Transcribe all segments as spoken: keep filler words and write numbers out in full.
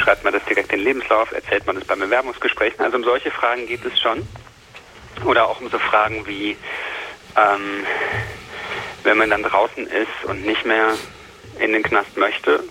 schreibt man das direkt in den Lebenslauf, erzählt man das beim Bewerbungsgespräch? Also um solche Fragen geht es schon. Oder auch um so Fragen wie, ähm, wenn man dann draußen ist und nicht mehr in den Knast möchte,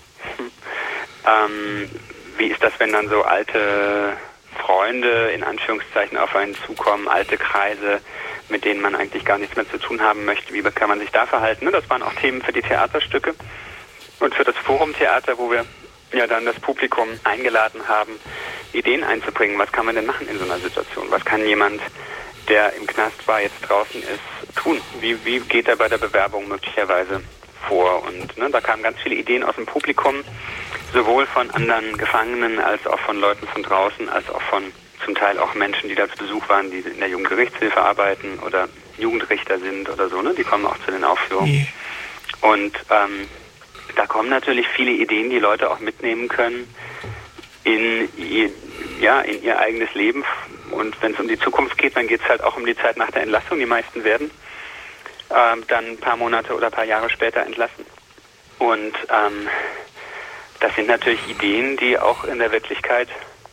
ähm, wie ist das, wenn dann so alte Freunde in Anführungszeichen auf einen zukommen, alte Kreise, mit denen man eigentlich gar nichts mehr zu tun haben möchte, wie kann man sich da verhalten? Das waren auch Themen für die Theaterstücke und für das Forumtheater, wo wir ja dann das Publikum eingeladen haben, Ideen einzubringen. Was kann man denn machen in so einer Situation? Was kann jemand, der im Knast war, jetzt draußen ist, tun? Wie, wie geht er bei der Bewerbung möglicherweise vor? Und ne, da kamen ganz viele Ideen aus dem Publikum, sowohl von anderen Gefangenen als auch von Leuten von draußen, als auch von zum Teil auch Menschen, die da zu Besuch waren, die in der Jugendgerichtshilfe arbeiten oder Jugendrichter sind oder so, ne? Die kommen auch zu den Aufführungen. Nee. Und ähm, da kommen natürlich viele Ideen, die Leute auch mitnehmen können in ihr, ja, in ihr eigenes Leben. Und wenn es um die Zukunft geht, dann geht es halt auch um die Zeit nach der Entlassung. Die meisten werden ähm, dann ein paar Monate oder ein paar Jahre später entlassen. Und ähm, das sind natürlich Ideen, die auch in der Wirklichkeit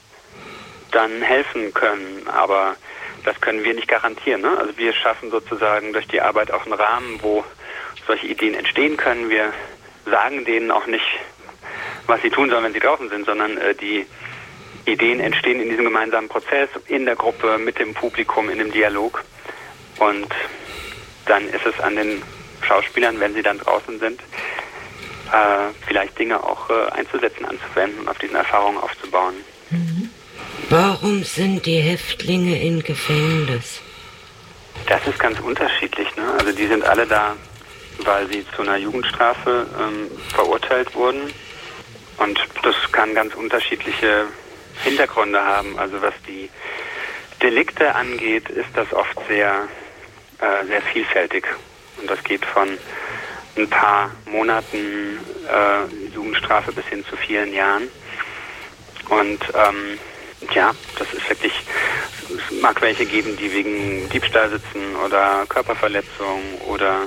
dann helfen können, aber das können wir nicht garantieren. Ne? Also wir schaffen sozusagen durch die Arbeit auch einen Rahmen, wo solche Ideen entstehen können. Wir sagen denen auch nicht, was sie tun sollen, wenn sie draußen sind, sondern äh, die Ideen entstehen in diesem gemeinsamen Prozess, in der Gruppe, mit dem Publikum, in dem Dialog. Und dann ist es an den Schauspielern, wenn sie dann draußen sind, äh, vielleicht Dinge auch äh, einzusetzen, anzuwenden und auf diesen Erfahrungen aufzubauen. Mhm. Warum sind die Häftlinge im Gefängnis? Das ist ganz unterschiedlich. Ne? Also die sind alle da, weil sie zu einer Jugendstrafe ähm, verurteilt wurden. Und das kann ganz unterschiedliche Hintergründe haben. Also was die Delikte angeht, ist das oft sehr, äh, sehr vielfältig. Und das geht von ein paar Monaten äh, Jugendstrafe bis hin zu vielen Jahren. Und ähm, ja, das ist wirklich, es mag welche geben, die wegen Diebstahl sitzen oder Körperverletzung oder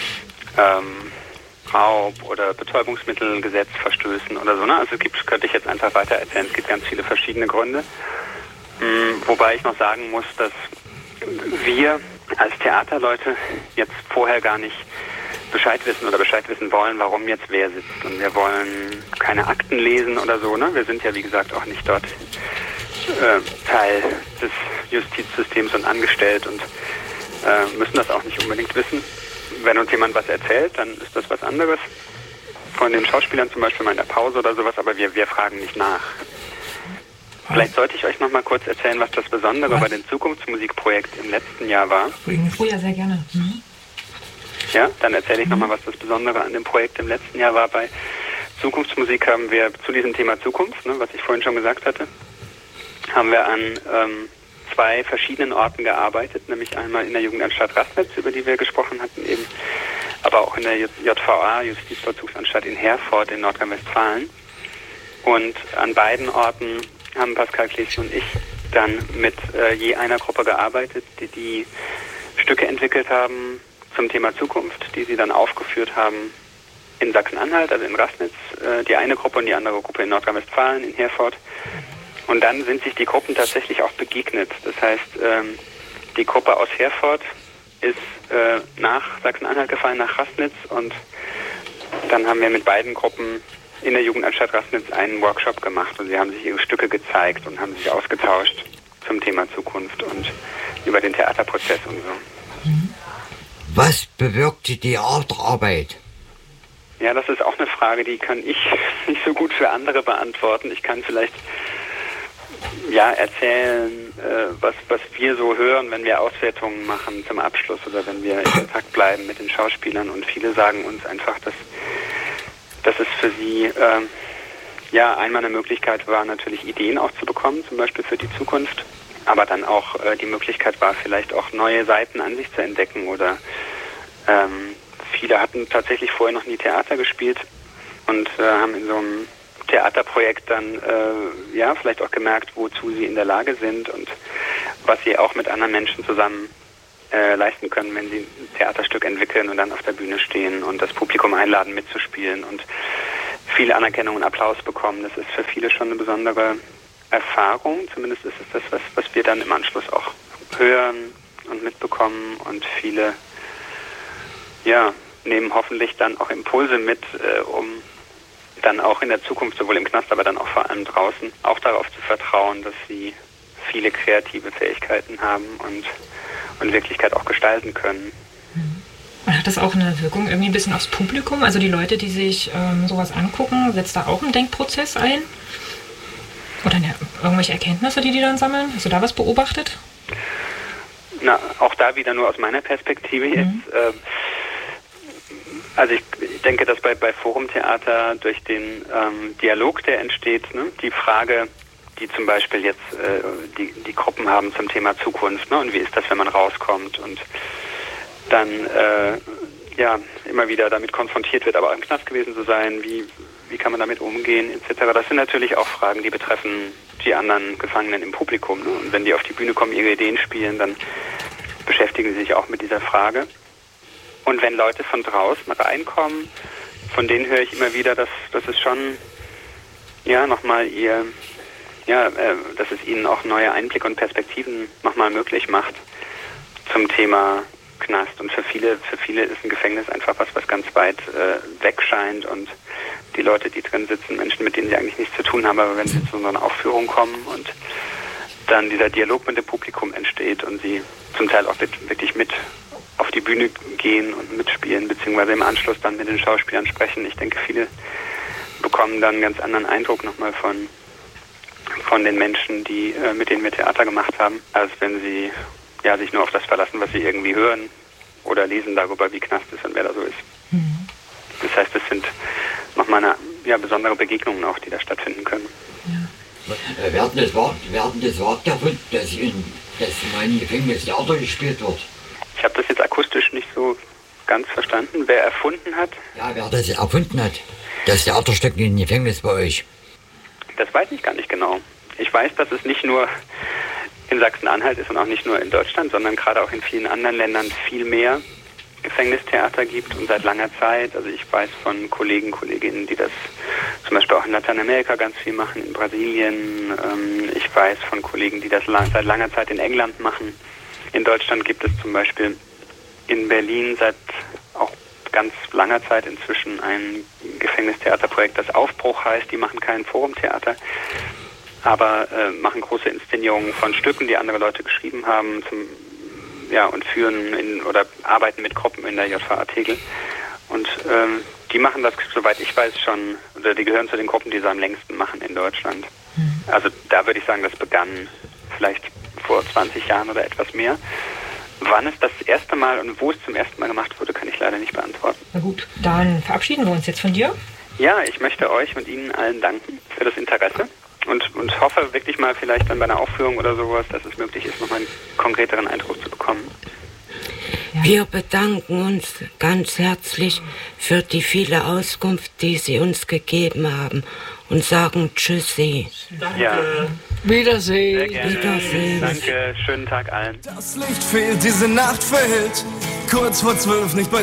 ähm, Raub oder Betäubungsmittelgesetz verstößen oder so. Ne? Also es gibt, könnte ich jetzt einfach weiter erzählen, es gibt ganz viele verschiedene Gründe. Mhm, wobei ich noch sagen muss, dass wir als Theaterleute jetzt vorher gar nicht Bescheid wissen oder Bescheid wissen wollen, warum jetzt wer sitzt. Und wir wollen keine Akten lesen oder so. Ne? Wir sind ja, wie gesagt, auch nicht dort äh, Teil des Justizsystems und angestellt und äh, müssen das auch nicht unbedingt wissen. Wenn uns jemand was erzählt, dann ist das was anderes. Von den Schauspielern zum Beispiel mal in der Pause oder sowas, aber wir, wir fragen nicht nach. Vielleicht sollte ich euch noch mal kurz erzählen, was das Besondere was? bei dem Zukunftsmusikprojekt im letzten Jahr war. Oh ja, sehr gerne. Mhm. Ja, dann erzähle ich mhm. noch mal, was das Besondere an dem Projekt im letzten Jahr war. Bei Zukunftsmusik haben wir zu diesem Thema Zukunft, ne, was ich vorhin schon gesagt hatte, haben wir an ähm, zwei verschiedenen Orten gearbeitet, nämlich einmal in der Jugendanstalt Rassnitz, über die wir gesprochen hatten eben, aber auch in der J V A, Justizvollzugsanstalt in Herford in Nordrhein-Westfalen. Und an beiden Orten haben Pascal Klesi und ich dann mit äh, je einer Gruppe gearbeitet, die die Stücke entwickelt haben zum Thema Zukunft, die sie dann aufgeführt haben in Sachsen-Anhalt, also in Rassnitz, äh, die eine Gruppe und die andere Gruppe in Nordrhein-Westfalen, in Herford. Und dann sind sich die Gruppen tatsächlich auch begegnet. Das heißt, ähm, die Gruppe aus Herford ist äh, nach Sachsen-Anhalt gefallen, nach Rassnitz. Und dann haben wir mit beiden Gruppen in der Jugendanstalt Rassnitz einen Workshop gemacht. Und sie haben sich ihre Stücke gezeigt und haben sich ausgetauscht zum Thema Zukunft und über den Theaterprozess und so. Was bewirkte die Artarbeit? Ja, das ist auch eine Frage, die kann ich nicht so gut für andere beantworten. Ich kann vielleicht ja erzählen, äh, was, was wir so hören, wenn wir Auswertungen machen zum Abschluss oder wenn wir in Kontakt bleiben mit den Schauspielern. Und viele sagen uns einfach, dass, dass es für sie äh, ja einmal eine Möglichkeit war, natürlich Ideen auch zu bekommen, zum Beispiel für die Zukunft, aber dann auch äh, die Möglichkeit war, vielleicht auch neue Seiten an sich zu entdecken oder ähm, viele hatten tatsächlich vorher noch nie Theater gespielt und äh, haben in so einem Theaterprojekt dann äh, ja vielleicht auch gemerkt, wozu sie in der Lage sind und was sie auch mit anderen Menschen zusammen äh, leisten können, wenn sie ein Theaterstück entwickeln und dann auf der Bühne stehen und das Publikum einladen mitzuspielen. Und viel Anerkennung und Applaus bekommen. Das ist für viele schon eine besondere Erfahrung. Zumindest ist es das, was, was wir dann im Anschluss auch hören und mitbekommen. Und viele ja, nehmen hoffentlich dann auch Impulse mit, äh, um dann auch in der Zukunft, sowohl im Knast, aber dann auch vor allem draußen, auch darauf zu vertrauen, dass sie viele kreative Fähigkeiten haben und, und Wirklichkeit auch gestalten können. Und hat das auch eine Wirkung irgendwie ein bisschen aufs Publikum? Also die Leute, die sich ähm, sowas angucken, setzt da auch ein Denkprozess ein? Oder eine, irgendwelche Erkenntnisse, die die dann sammeln? Hast du da was beobachtet? Na, auch da wieder nur aus meiner Perspektive jetzt. Mhm. Äh, also ich denke, dass bei, bei Forumtheater durch den ähm, Dialog, der entsteht, ne, die Frage, die zum Beispiel jetzt äh, die, die Gruppen haben zum Thema Zukunft, ne, und wie ist das, wenn man rauskommt und dann äh, ja immer wieder damit konfrontiert wird, aber auch im Knast gewesen zu sein, wie, wie kann man damit umgehen, et cetera. Das sind natürlich auch Fragen, die betreffen die anderen Gefangenen im Publikum. Ne? Und wenn die auf die Bühne kommen, ihre Ideen spielen, dann beschäftigen sie sich auch mit dieser Frage. Und wenn Leute von draußen reinkommen, von denen höre ich immer wieder, dass, dass es schon ja nochmal ihr, ja, äh, dass es ihnen auch neue Einblicke und Perspektiven nochmal möglich macht zum Thema Knast. Und für viele, für viele ist ein Gefängnis einfach was, was ganz weit äh, weg scheint. Und die Leute, die drin sitzen, Menschen, mit denen sie eigentlich nichts zu tun haben, aber wenn sie zu so einer Aufführung kommen und dann dieser Dialog mit dem Publikum entsteht und sie zum Teil auch wirklich mit auf die Bühne gehen und mitspielen, beziehungsweise im Anschluss dann mit den Schauspielern sprechen. Ich denke, viele bekommen dann einen ganz anderen Eindruck nochmal von, von den Menschen, die, äh, mit denen wir Theater gemacht haben, als wenn sie ja, sich nur auf das verlassen, was sie irgendwie hören oder lesen darüber, wie Knast ist und wer da so ist. Mhm. Das heißt, es sind nochmal eine ja, besondere Begegnungen auch, die da stattfinden können. Ja. Wir hatten das Wort, wir hatten das Wort davon, dass in, dass in einem Gefängnis Theater gespielt wird. Ich habe das jetzt akustisch nicht so ganz verstanden. Wer erfunden hat? Ja, wer das erfunden hat, das Theaterstück in dem Gefängnis bei euch. Das weiß ich gar nicht genau. Ich weiß, dass es nicht nur in Sachsen-Anhalt ist und auch nicht nur in Deutschland, sondern gerade auch in vielen anderen Ländern viel mehr Gefängnistheater gibt und seit langer Zeit. Also ich weiß von Kollegen, Kolleginnen, die das zum Beispiel auch in Lateinamerika ganz viel machen, in Brasilien. Ähm, ich weiß von Kollegen, die das lang, seit langer Zeit in England machen. In Deutschland gibt es zum Beispiel in Berlin seit auch ganz langer Zeit inzwischen ein Gefängnistheaterprojekt, das Aufbruch heißt. Die machen kein Forumtheater, aber äh, machen große Inszenierungen von Stücken, die andere Leute geschrieben haben, zum, ja, und führen in, oder arbeiten mit Gruppen in der J V A Tegel. Und ähm, die machen das, soweit ich weiß, schon, oder die gehören zu den Gruppen, die es am längsten machen in Deutschland. Mhm. Also da würde ich sagen, das begann vielleicht vor zwanzig Jahren oder etwas mehr. Wann es das erste Mal und wo es zum ersten Mal gemacht wurde, kann ich leider nicht beantworten. Na gut, dann verabschieden wir uns jetzt von dir. Ja, ich möchte euch und Ihnen allen danken für das Interesse. Und, und hoffe wirklich mal vielleicht dann bei einer Aufführung oder sowas, dass es möglich ist, nochmal einen konkreteren Eindruck zu bekommen. Wir bedanken uns ganz herzlich für die viele Auskunft, die Sie uns gegeben haben und sagen Tschüssi. Danke. Ja. Wiedersehen. Sehr gerne. Wiedersehen. Danke, schönen Tag allen. Das Licht fehlt, diese Nacht verhüllt, kurz vor zwölf nicht bei